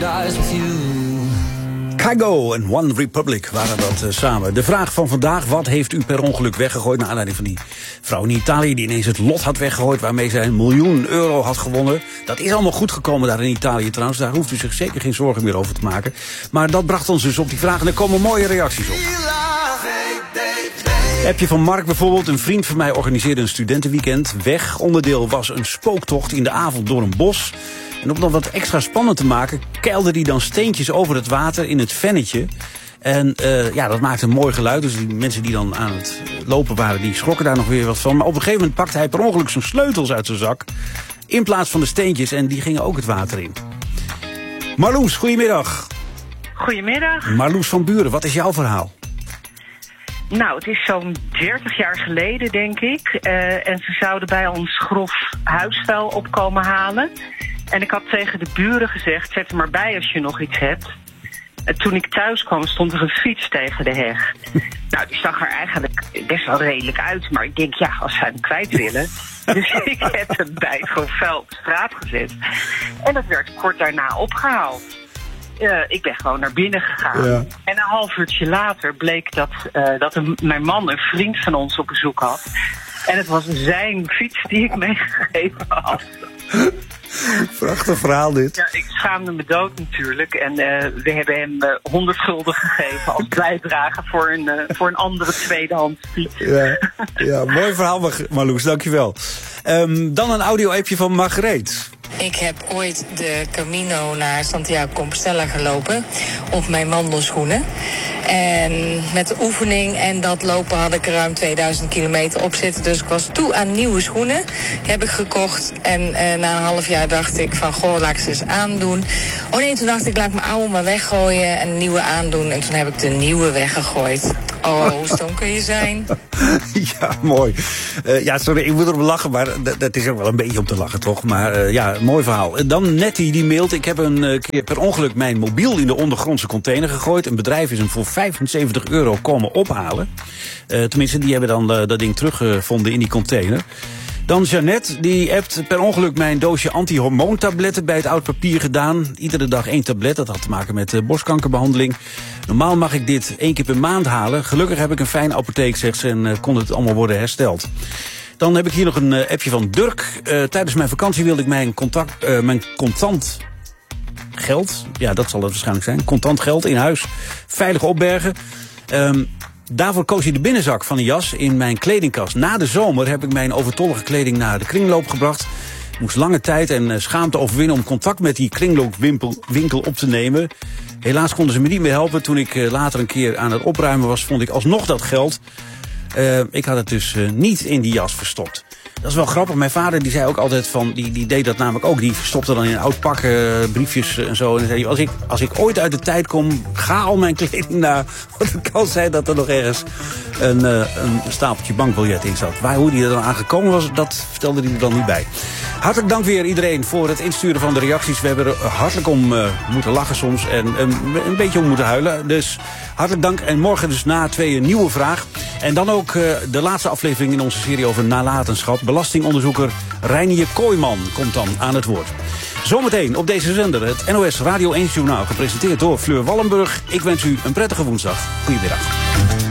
Kygo en One Republic waren dat samen. De vraag van vandaag: wat heeft u per ongeluk weggegooid? Naar aanleiding van die vrouw in Italië die ineens het lot had weggegooid, waarmee zij €1 miljoen had gewonnen. Dat is allemaal goed gekomen daar in Italië trouwens. Daar hoeft u zich zeker geen zorgen meer over te maken. Maar dat bracht ons dus op die vraag en er komen mooie reacties op. Appje van Mark bijvoorbeeld. Een vriend van mij organiseerde een studentenweekend weg. Onderdeel was een spooktocht in de avond door een bos. En om nog wat extra spannend te maken, keilde hij dan steentjes over het water in het vennetje. En dat maakte een mooi geluid. Dus die mensen die dan aan het lopen waren, die schrokken daar nog weer wat van. Maar op een gegeven moment pakte hij per ongeluk zijn sleutels uit zijn zak, in plaats van de steentjes, en die gingen ook het water in. Marloes, goedemiddag. Goedemiddag. Marloes van Buren, wat is jouw verhaal? Nou, het is zo'n 30 jaar geleden, denk ik. En ze zouden bij ons grof huisvuil opkomen halen. En ik had tegen de buren gezegd, zet er maar bij als je nog iets hebt. En toen ik thuis kwam, stond er een fiets tegen de heg. Nou, die zag er eigenlijk best wel redelijk uit. Maar ik denk, ja, als zij hem kwijt willen. Dus ik heb hem bij het grof vuil op straat gezet. En dat werd kort daarna opgehaald. Ik ben gewoon naar binnen gegaan. Ja. En een half uurtje later bleek dat mijn man een vriend van ons op bezoek had. En het was zijn fiets die ik meegegeven had. Prachtig verhaal dit. Ja, ik schaamde me dood natuurlijk. En we hebben hem 100 gulden gegeven als bijdrage voor een andere tweedehands fiets. Ja, mooi verhaal Marloes, dankjewel. Dan een audio-appje van Margreet. Ik heb ooit de Camino naar Santiago Compostela gelopen op mijn wandelschoenen. En met de oefening en dat lopen had ik ruim 2000 kilometer op zitten. Dus ik was toe aan nieuwe schoenen. Die heb ik gekocht. En na een half jaar dacht ik van, goh, laat ik ze eens aandoen. Oh nee, toen dacht ik, laat ik mijn oude maar weggooien en een nieuwe aandoen. En toen heb ik de nieuwe weggegooid. Oh, hoe stom kun je zijn? Ja, mooi. Sorry, ik moet erop lachen, maar dat is ook wel een beetje om te lachen, toch? Maar mooi verhaal. Dan Nettie, die mailt: ik heb een keer per ongeluk mijn mobiel in de ondergrondse container gegooid. Een bedrijf is hem voor €75 komen ophalen. Tenminste, die hebben dan dat ding teruggevonden in die container. Dan Jeannette, die appt: per ongeluk mijn doosje anti-hormoontabletten bij het oud papier gedaan. Iedere dag 1 tablet, dat had te maken met borstkankerbehandeling. Normaal mag ik dit 1 keer per maand halen. Gelukkig heb ik een fijne apotheek, zegt ze, en kon het allemaal worden hersteld. Dan heb ik hier nog een appje van Dirk. Tijdens mijn vakantie wilde ik mijn contant geld, ja, dat zal het waarschijnlijk zijn, contant geld in huis veilig opbergen. Daarvoor koos hij de binnenzak van een jas in mijn kledingkast. Na de zomer heb ik mijn overtollige kleding naar de kringloop gebracht. Ik moest lange tijd en schaamte overwinnen om contact met die kringloopwinkel op te nemen. Helaas konden ze me niet meer helpen. Toen ik later een keer aan het opruimen was, vond ik alsnog dat geld. Ik had het dus niet in die jas verstopt. Dat is wel grappig. Mijn vader die zei ook altijd van, die deed dat namelijk ook. Die stopte dan in een oud pak briefjes en zo. En dan zei hij, als ik ooit uit de tijd kom, ga al mijn kleding naar. Want het kan zijn dat er nog ergens een stapeltje bankbiljet in zat. Hoe die er dan aan gekomen was, dat vertelde hij er dan niet bij. Hartelijk dank weer iedereen voor het insturen van de reacties. We hebben er hartelijk om moeten lachen soms en een beetje om moeten huilen. Dus hartelijk dank. En morgen dus na 2 een nieuwe vraag. En dan ook de laatste aflevering in onze serie over nalatenschap. Belastingonderzoeker Reinier Kooijman komt dan aan het woord. Zometeen op deze zender het NOS Radio 1 Journaal, gepresenteerd door Fleur Wallenburg. Ik wens u een prettige woensdag. Goedemiddag.